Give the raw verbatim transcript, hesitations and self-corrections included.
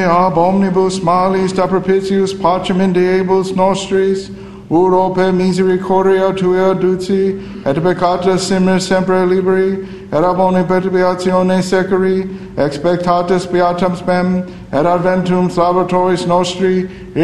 ab omnibus malis da propitius pacem in diebus nostris, urope misericordia tua duci, et peccata simmer sempre liberi, et ab omni perturbatione securi, expectatis beatam spem, et adventum salvatoris nostri,